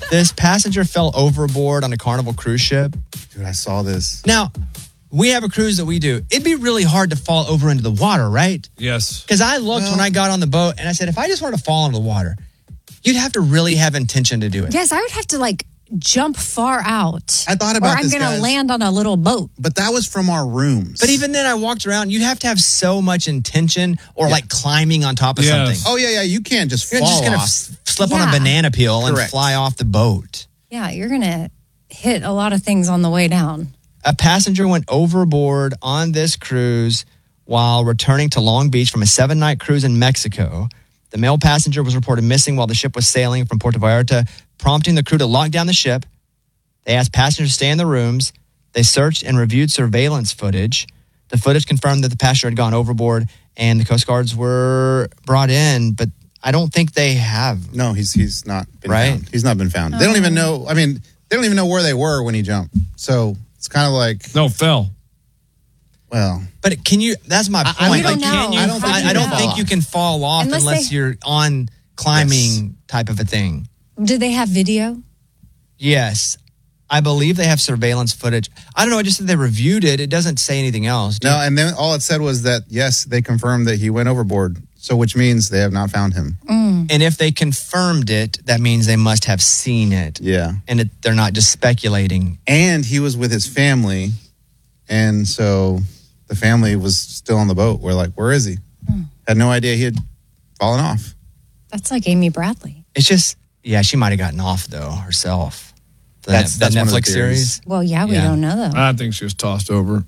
This passenger fell overboard on a Carnival cruise ship. Dude, I saw this. Now, we have a cruise that we do. It'd be really hard to fall over into the water, right? Yes. Because I looked when I got on the boat and I said, if I just wanted to fall into the water, you'd have to really have intention to do it. Yes, I would have to jump far out. I thought about this, Or I'm going to land on a little boat. But that was from our rooms. But even then, I walked around. You'd have to have so much intention or climbing on top of something. Oh, yeah. You can't just You're fall just going to off. slip on a banana peel and Correct. fly off the boat. Yeah, you're going to hit a lot of things on the way down. A passenger went overboard on this cruise while returning to Long Beach from a 7-night cruise in Mexico. The male passenger was reported missing while the ship was sailing from Puerto Vallarta, prompting the crew to lock down the ship. They asked passengers to stay in the rooms. They searched and reviewed surveillance footage. The footage confirmed that the passenger had gone overboard, and the Coast Guards were brought in, but I don't think they have. No, he's not been found. He's not been found. They don't even know. I mean, they don't even know where they were when he jumped. So it's kind of like fell. Well, but can you? That's my point. We don't know. Can you? I don't think you can fall off unless you're on climbing type of a thing. Do they have video? Yes. I believe they have surveillance footage. I don't know. I just said they reviewed it. It doesn't say anything else. No, and then all it said was that, yes, they confirmed that he went overboard. So which means they have not found him. And if they confirmed it, that means they must have seen it. Yeah. And they're not just speculating. And he was with his family. And so the family was still on the boat. We're like, where is he? Had no idea he had fallen off. That's like Amy Bradley. It's just, yeah, she might have gotten off, though, herself. That's that one of the Netflix theories. series. Well, yeah, we don't know, though. I think she was tossed over.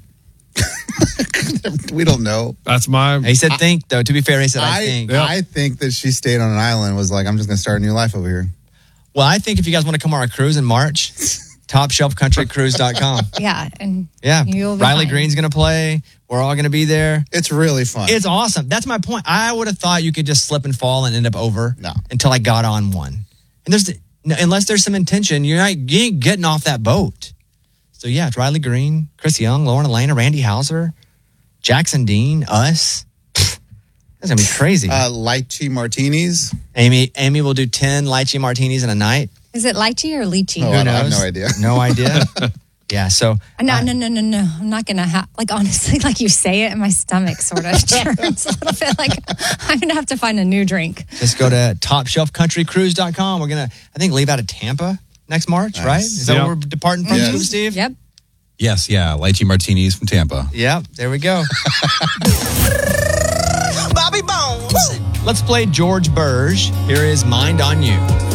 We don't know. That's my... He said think, though. To be fair, he said I think. I think that she stayed on an island and was like, I'm just going to start a new life over here. Well, I think if you guys want to come on our cruise in March, TopShelfCountryCruise.com. Yeah. And Yeah. you'll be Riley fine. Green's going to play. We're all going to be there. It's really fun. It's awesome. That's my point. I would have thought you could just slip and fall and end up over until I got on one. And unless there's some intention, you ain't getting off that boat. So, yeah, it's Riley Green, Chris Young, Lauren Elena, Randy Hauser, Jackson Dean, us. That's going to be crazy. Lychee martinis. Amy will do 10 lychee martinis in a night. Is it lychee or lychee? Oh, I have no idea. No idea. Yeah, so... No. I'm not going to have... honestly, you say it and my stomach sort of turns a little bit. I'm going to have to find a new drink. Just go to TopShelfCountryCruise.com. We're going to, I think, leave out of Tampa next March, right? Is that where we're departing from, Yes. Steve? Yep. Yes, yeah. Lychee martinis from Tampa. Yep, there we go. Bobby Bones. Let's play George Burge. Here is Mind on You.